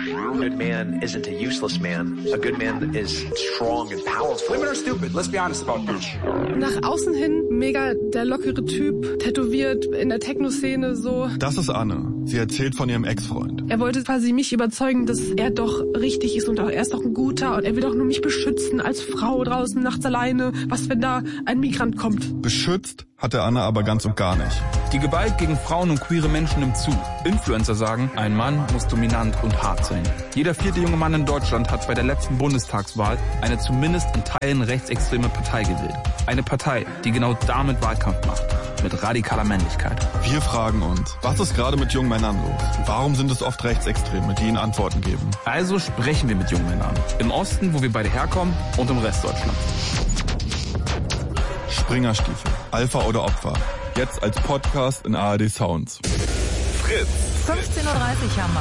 A good man isn't a useless man. A good man is strong and powerful. Women are stupid. Let's be honest about this. Nach außen hin mega der lockere Typ, tätowiert in der Techno-Szene so. Das ist Anne. Sie erzählt von ihrem Ex-Freund. Er wollte quasi mich überzeugen, dass er doch richtig ist und er ist doch ein guter und er will doch nur mich beschützen als Frau draußen nachts alleine. Was, wenn da ein Migrant kommt? Beschützt hat er Anne aber ganz und gar nicht. Die Gewalt gegen Frauen und queere Menschen nimmt zu. Influencer sagen, ein Mann muss dominant und hart sein. Jeder 4. junge Mann in Deutschland hat bei der letzten Bundestagswahl eine zumindest in Teilen rechtsextreme Partei gewählt. Eine Partei, die genau damit Wahlkampf macht. Mit radikaler Männlichkeit. Wir fragen uns, was ist gerade mit jungen Männern los? Warum sind es oft Rechtsextreme, die ihnen Antworten geben? Also sprechen wir mit jungen Männern. Im Osten, wo wir beide herkommen, und im Rest Deutschlands. Springerstiefel, Alpha oder Opfer. Jetzt als Podcast in ARD Sounds. Fritz. 15.30 Uhr haben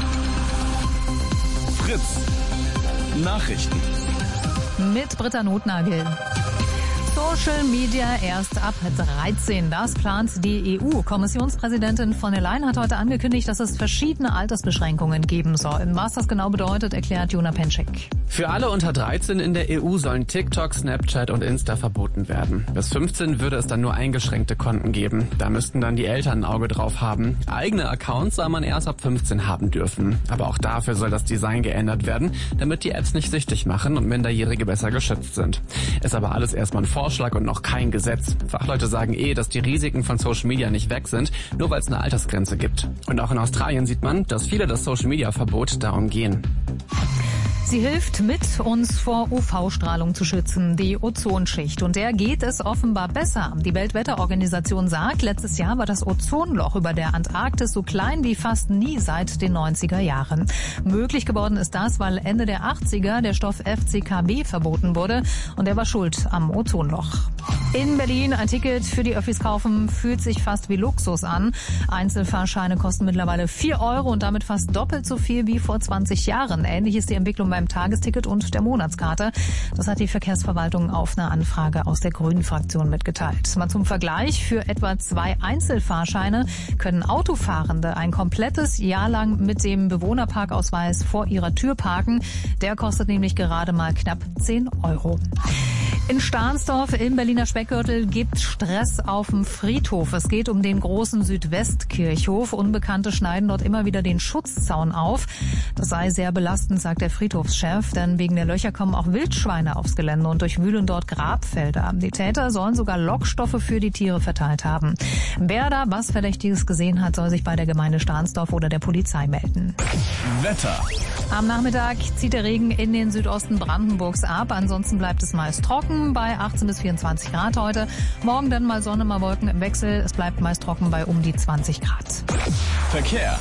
wir's. Fritz. Nachrichten. Mit Britta Notnagel. Social Media erst ab 13. Das plant die EU. Kommissionspräsidentin von der Leyen hat heute angekündigt, dass es verschiedene Altersbeschränkungen geben soll. Was das genau bedeutet, erklärt Jona Penschek. Für alle unter 13 in der EU sollen TikTok, Snapchat und Insta verboten werden. Bis 15 würde es dann nur eingeschränkte Konten geben. Da müssten dann die Eltern ein Auge drauf haben. Eigene Accounts soll man erst ab 15 haben dürfen. Aber auch dafür soll das Design geändert werden, damit die Apps nicht süchtig machen und Minderjährige besser geschützt sind. Ist aber alles erstmal ein Vorschlag und noch kein Gesetz. Fachleute sagen dass die Risiken von Social Media nicht weg sind, nur weil es eine Altersgrenze gibt. Und auch in Australien sieht man, dass viele das Social Media Verbot darum gehen. Sie hilft mit, uns vor UV-Strahlung zu schützen, die Ozonschicht. Und der geht es offenbar besser. Die Weltwetterorganisation sagt, letztes Jahr war das Ozonloch über der Antarktis so klein wie fast nie seit den 90er Jahren. Möglich geworden ist das, weil Ende der 80er der Stoff FCKW verboten wurde. Und der war schuld am Ozonloch. In Berlin ein Ticket für die Öffis kaufen fühlt sich fast wie Luxus an. Einzelfahrscheine kosten mittlerweile 4 € und damit fast doppelt so viel wie vor 20 Jahren. Ähnlich ist die Entwicklung beim Tagesticket und der Monatskarte. Das hat die Verkehrsverwaltung auf eine Anfrage aus der Grünen-Fraktion mitgeteilt. Mal zum Vergleich, für etwa 2 Einzelfahrscheine können Autofahrende ein komplettes Jahr lang mit dem Bewohnerparkausweis vor ihrer Tür parken. Der kostet nämlich gerade mal knapp 10 €. In Stahnsdorf im Berliner Speckgürtel gibt Stress auf dem Friedhof. Es geht um den großen Südwestkirchhof. Unbekannte schneiden dort immer wieder den Schutzzaun auf. Das sei sehr belastend, sagt der Friedhofschef, denn wegen der Löcher kommen auch Wildschweine aufs Gelände und durchwühlen dort Grabfelder. Die Täter sollen sogar Lockstoffe für die Tiere verteilt haben. Wer da was Verdächtiges gesehen hat, soll sich bei der Gemeinde Stahnsdorf oder der Polizei melden. Wetter. Am Nachmittag zieht der Regen in den Südosten Brandenburgs ab. Ansonsten bleibt es meist trocken bei 18 bis 24 Grad heute. Morgen dann mal Sonne, mal Wolken im Wechsel. Es bleibt meist trocken bei um die 20 Grad. Verkehr.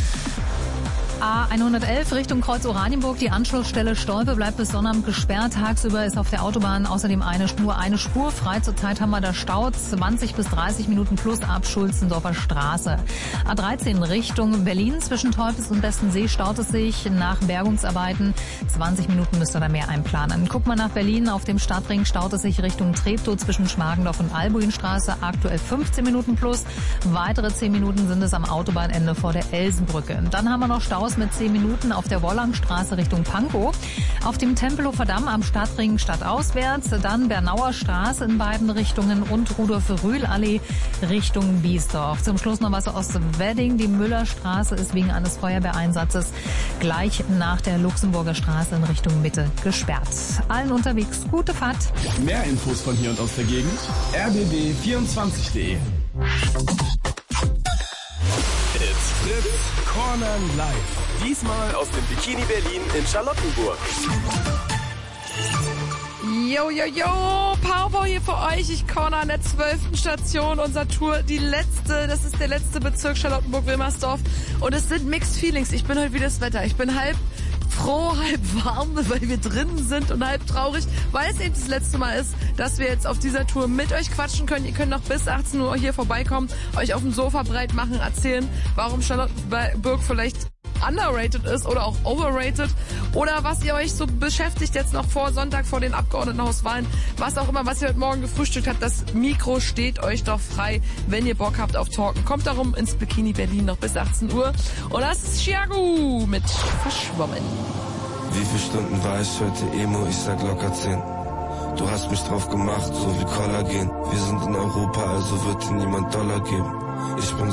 A111 Richtung Kreuz Oranienburg. Die Anschlussstelle Stolpe bleibt bis Sonnabend gesperrt. Tagsüber ist auf der Autobahn außerdem nur eine Spur frei. Zurzeit haben wir da Stau, 20 bis 30 Minuten plus ab Schulzendorfer Straße. A13 Richtung Berlin zwischen Teufels und Bestensee staut es sich nach Bergungsarbeiten. 20 Minuten müsst ihr da mehr einplanen. Guckt mal nach Berlin. Auf dem Stadtring staut es sich Richtung Treptow zwischen Schmargendorf und Albuinstraße. Aktuell 15 Minuten plus. Weitere 10 Minuten sind es am Autobahnende vor der Elsenbrücke. Dann haben wir noch Staus mit 10 Minuten auf der Wollangstraße Richtung Pankow. Auf dem Tempelhofer Damm am Stadtring stadtauswärts. Dann Bernauer Straße in beiden Richtungen und Rudolf-Rühl-Allee Richtung Biesdorf. Zum Schluss noch was aus Wedding. Die Müllerstraße ist wegen eines Feuerwehreinsatzes gleich nach der Luxemburger Straße in Richtung Mitte gesperrt. Allen unterwegs gute Fahrt. Mehr Infos von hier und aus der Gegend. rbb24.de. It's Fritz Corner Live. Diesmal aus dem Bikini Berlin in Charlottenburg. Yo, yo, yo, Powerball hier für euch. Ich corner an der 12. Station unserer Tour. Das ist der letzte Bezirk Charlottenburg-Wilmersdorf. Und es sind Mixed Feelings. Ich bin heute wie das Wetter. Ich bin halb froh, halb warm, weil wir drinnen sind und halb traurig, weil es eben das letzte Mal ist, dass wir jetzt auf dieser Tour mit euch quatschen können. Ihr könnt noch bis 18 Uhr hier vorbeikommen, euch auf dem Sofa breit machen, erzählen, warum Charlottenburg vielleicht underrated ist oder auch overrated oder was ihr euch so beschäftigt jetzt noch vor Sonntag, vor den Abgeordnetenhauswahlen, was auch immer, was ihr heute Morgen gefrühstückt habt, das Mikro steht euch doch frei, wenn ihr Bock habt auf Talken. Kommt darum ins Bikini Berlin noch bis 18 Uhr und das ist Chiago mit Verschwommen. Wie viele Stunden war ich heute Emo? Ich sag locker 10. Du hast mich drauf gemacht, so wie Kollagen. Wir sind in Europa, also wird dir niemand Dollar geben. Ich bin